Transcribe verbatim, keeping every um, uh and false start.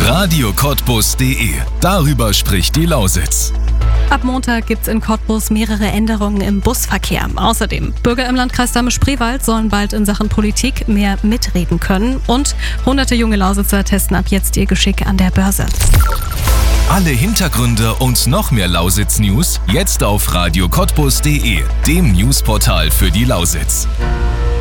Radio Cottbus punkt de. Darüber spricht die Lausitz. Ab Montag gibt es in Cottbus mehrere Änderungen im Busverkehr. Außerdem, Bürger im Landkreis Dahme-Spreewald sollen bald in Sachen Politik mehr mitreden können. Und hunderte junge Lausitzer testen ab jetzt ihr Geschick an der Börse. Alle Hintergründe und noch mehr Lausitz-News jetzt auf Radio Cottbus punkt de, dem Newsportal für die Lausitz.